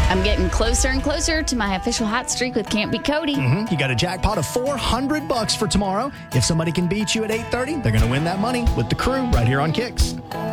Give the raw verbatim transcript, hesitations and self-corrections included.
I'm getting closer and closer to my official hot streak with Can't Beat Cody. Mm-hmm. You got a jackpot of four hundred bucks for tomorrow. If somebody can beat you at eight thirty, they're going to win that money with the crew right here on Kicks.